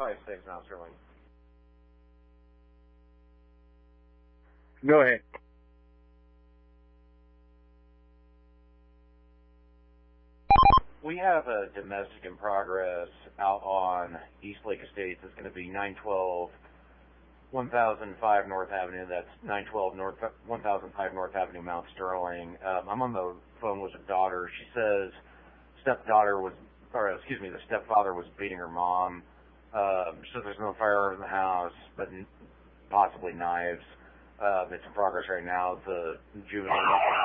Thanks, now, Sterling. Go ahead. We have a domestic in progress out on East Lake Estates. It's going to be 912 1005 North Avenue. That's 912 1005 North Avenue, Mount Sterling. I'm on the phone with the daughter. She says the stepfather was beating her mom. She says there's no firearms in the house, but possibly knives. It's in progress right now. The juvenile